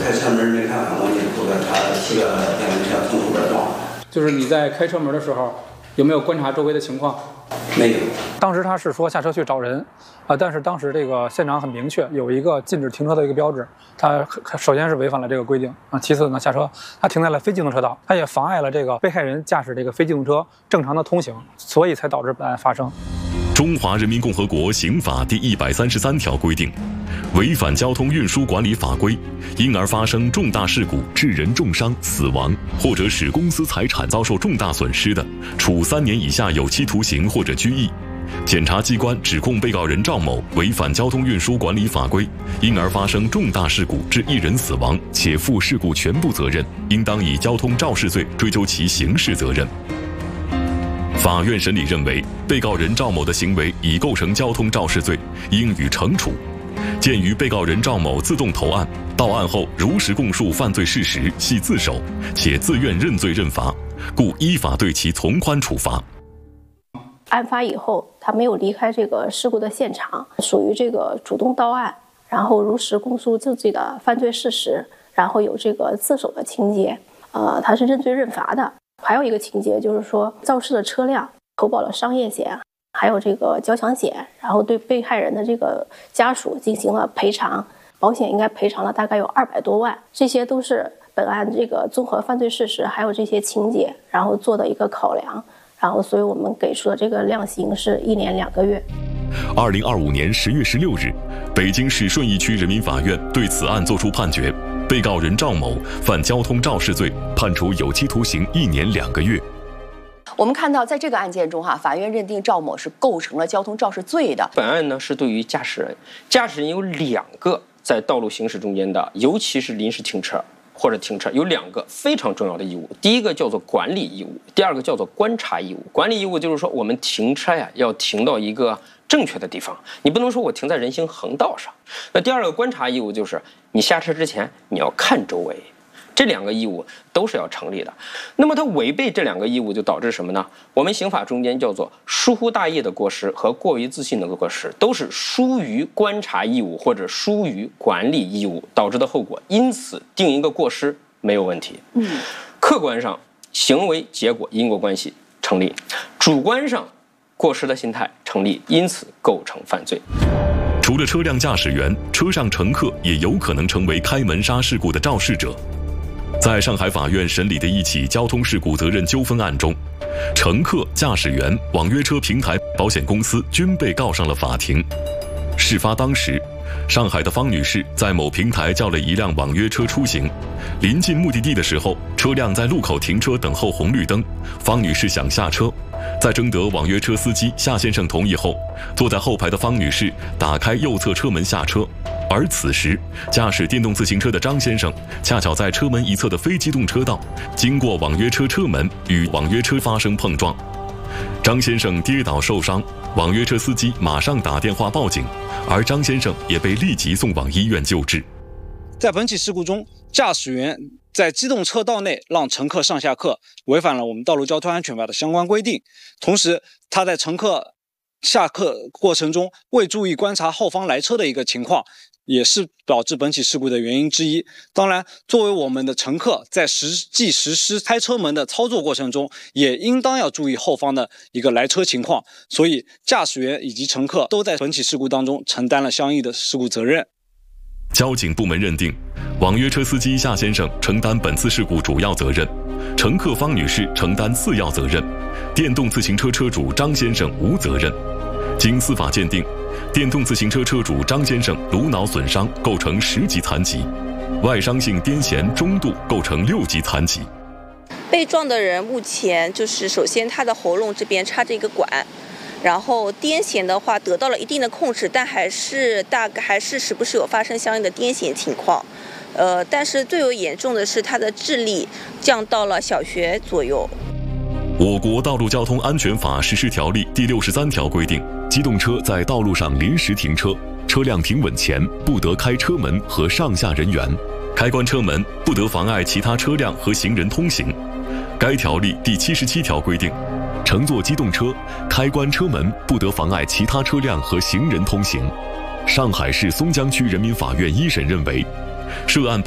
开车门没看反光镜，后边他4个电瓶车从后边撞。 就是你在开车门的时候，有没有观察周围的情况？ 没有。 当时他是说下车去找人，但是当时这个现场很明确，有一个禁止停车的一个标志，他首先是违反了这个规定啊，其次呢下车，他停在了非机动车道，他也妨碍了这个被害人驾驶这个非机动车正常的通行，所以才导致本案发生。 中华人民共和国刑法第133条规定，违反交通运输管理法规，因而发生重大事故致人重伤、死亡，或者使公司财产遭受重大损失的，处3年以下有期徒刑或者拘役。检察机关指控被告人赵某违反交通运输管理法规，因而发生重大事故致1人死亡，且负事故全部责任，应当以交通肇事罪追究其刑事责任。法院审理认为，被告人赵某的行为已构成交通肇事罪，应予惩处。鉴于被告人赵某自动投案，到案后如实供述犯罪事实，系自首，且自愿认罪认罚，故依法对其从宽处罚。 案发以后，他没有离开这个事故的现场，属于这个主动到案，然后如实供述自己的犯罪事实，然后有这个自首的情节，他是认罪认罚的。还有一个情节就是说，肇事的车辆投保了商业险，还有这个交强险，然后对被害人的这个家属进行了赔偿，保险应该赔偿了大概有200多万，这些都是本案这个综合犯罪事实还有这些情节，然后做的一个考量，然后所以我们给出的这个量刑是1年2个月。 2025年10月16日，北京市顺义区人民法院对此案作出判决，被告人赵某犯交通肇事罪，判处有期徒刑1年2个月。 我们看到，在这个案件中，法院认定赵某是构成了交通肇事罪的。 本案呢是对于驾驶人，驾驶人有2个在道路行驶中间的，尤其是临时停车或者停车，有2个非常重要的义务。第一个叫做管理义务，第2个叫做观察义务。管理义务就是说，我们停车要停到一个正确的地方，你不能说我停在人行横道上。那第2个观察义务就是你下车之前你要看周围，这2个义务都是要成立的。那么他违背这2个义务就导致什么呢？我们刑法中间叫做疏忽大意的过失和过于自信的过失，都是疏于观察义务或者疏于管理义务导致的后果，因此定一个过失没有问题。客观上行为结果因果关系成立，主观上过失的心态成立，因此构成犯罪。 除了车辆驾驶员，车上乘客也有可能成为开门刹事故的肇事者。在上海法院审理的一起交通事故责任纠纷案中，乘客、驾驶员、网约车平台、保险公司均被告上了法庭。事发当时，上海的方女士在某平台叫了一辆网约车出行，临近目的地的时候，车辆在路口停车等候红绿灯，方女士想下车，在征得网约车司机夏先生同意后，坐在后排的方女士打开右侧车门下车。而此时，驾驶电动自行车的张先生恰巧在车门一侧的非机动车道，经过网约车车门与网约车发生碰撞，张先生跌倒受伤，网约车司机马上打电话报警，而张先生也被立即送往医院救治。 在本起事故中，驾驶员在机动车道内让乘客上下客，违反了我们道路交通安全法的相关规定。同时，他在乘客下客过程中未注意观察后方来车的一个情况，也是导致本起事故的原因之一。当然，作为我们的乘客，在实际实施开车门的操作过程中，也应当要注意后方的一个来车情况。所以，驾驶员以及乘客都在本起事故当中承担了相应的事故责任。 交警部门认定，网约车司机夏先生承担本次事故主要责任，乘客方女士承担次要责任，电动自行车车主张先生无责任。经司法鉴定，电动自行车车主张先生颅脑损伤构成10级残疾，外伤性癫痫中度构成6级残疾。 被撞的人目前就是首先他的喉咙这边插着一个管，然后癫痫的话得到了一定的控制，但还是时不时有发生相应的癫痫情况。但是最为严重的是他的智力降到了小学左右。 我国道路交通安全法实施条例第63条规定，机动车在道路上临时停车，车辆停稳前不得开车门和上下人员，开关车门不得妨碍其他车辆和行人通行。该条例第77条规定，乘坐机动车开关车门不得妨碍其他车辆和行人通行。上海市松江区人民法院一审认为，涉案